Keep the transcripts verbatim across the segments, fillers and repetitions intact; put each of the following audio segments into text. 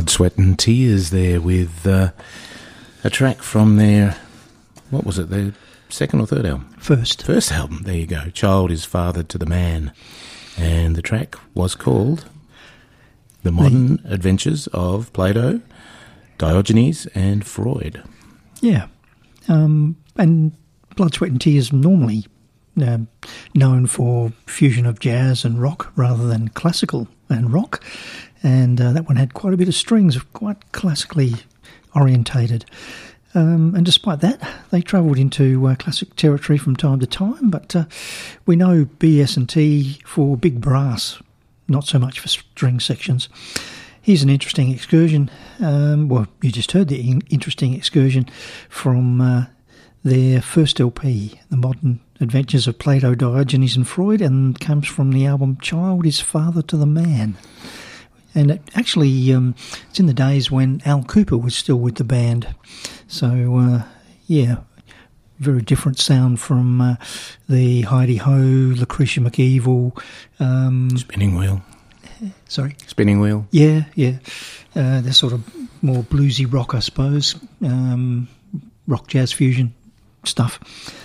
Blood, Sweat and Tears there with uh, a track from their, what was it, their second or third album? First. First album, there you go. Child is Father to the Man. And the track was called The Modern the, Adventures of Plato, Diogenes and Freud. Yeah. Um, and Blood, Sweat and Tears normally uh, known for fusion of jazz and rock rather than classical and rock. And uh, that one had quite a bit of strings, quite classically orientated. Um, and despite that, they travelled into uh, classic territory from time to time. But uh, we know B S and T for big brass, not so much for string sections. Here's an interesting excursion. Um, well, you just heard the in- interesting excursion from uh, their first L P, The Modern Adventures of Plato, Diogenes and Freud, and comes from the album Child is Father to the Man. And it actually, um, it's in the days when Al Cooper was still with the band. So, uh, yeah, very different sound from uh, the Heidi-Ho, Lucretia McEvil. Um, Spinning Wheel. Sorry? Spinning Wheel. Yeah, yeah. Uh, they're sort of more bluesy rock, I suppose. Um, rock, jazz, fusion stuff.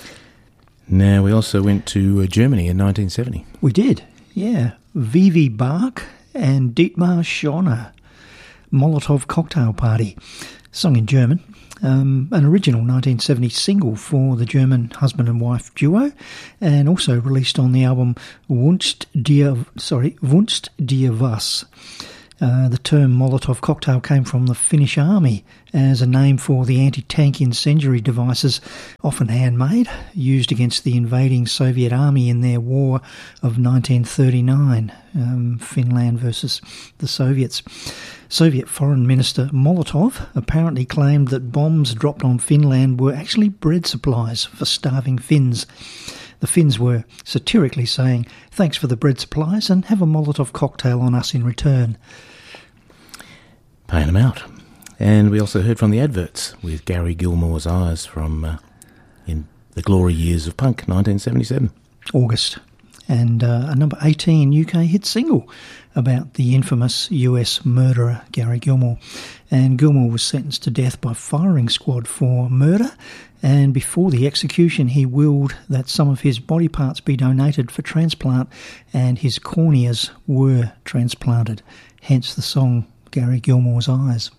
Now, we also went to uh, Germany in nineteen seventy. We did, yeah. Vivi Bach and Dietmar Schoner, Molotov Cocktail Party, sung in German. Um, an original nineteen seventy single for the German husband and wife duo, and also released on the album Wunst dir, sorry, Wunst dir was. Uh, the term Molotov cocktail came from the Finnish army as a name for the anti-tank incendiary devices, often handmade, used against the invading Soviet army in their war of nineteen thirty-nine, um, Finland versus the Soviets. Soviet Foreign Minister Molotov apparently claimed that bombs dropped on Finland were actually bread supplies for starving Finns. The Finns were satirically saying, "Thanks for the bread supplies and have a Molotov cocktail on us in return." Paying them out. And we also heard from the Adverts with Gary Gilmore's Eyes from uh, in the glory years of punk, nineteen seventy-seven. August. And uh, a number eighteen U K hit single about the infamous U S murderer Gary Gilmore. And Gilmore was sentenced to death by firing squad for murder, and before the execution he willed that some of his body parts be donated for transplant, and his corneas were transplanted, hence the song Gary Gilmore's Eyes.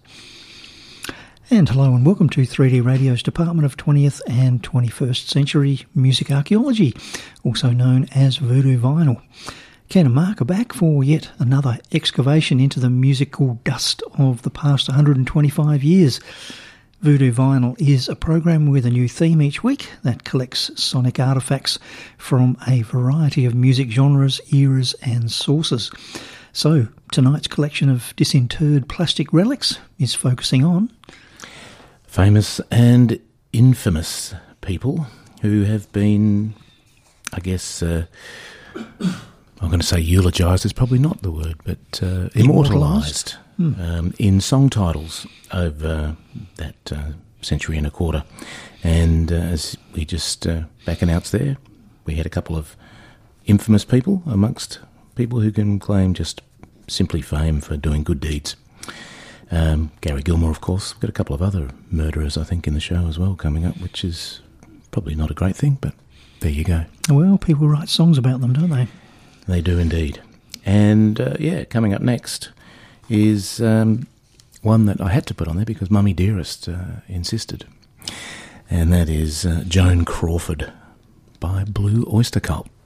And hello and welcome to three D Radio's Department of twentieth and twenty-first Century Music Archaeology, also known as Voodoo Vinyl. Ken and Mark are back for yet another excavation into the musical dust of the past one hundred twenty-five years. Voodoo Vinyl is a program with a new theme each week that collects sonic artefacts from a variety of music genres, eras and sources. So, tonight's collection of disinterred plastic relics is focusing on famous and infamous people who have been, I guess, uh, I'm going to say eulogised is probably not the word, but uh, immortalised hmm. um, in song titles over that uh, century and a quarter. And uh, as we just uh, back announced there, we had a couple of infamous people amongst people who can claim just simply fame for doing good deeds. Um, Gary Gilmore, of course. We've got a couple of other murderers, I think, in the show as well coming up, which is probably not a great thing, but there you go. Well, people write songs about them, don't they? They do indeed. And, uh, yeah, coming up next is um, one that I had to put on there because Mummy Dearest uh, insisted, and that is uh, Joan Crawford by Blue Oyster Cult.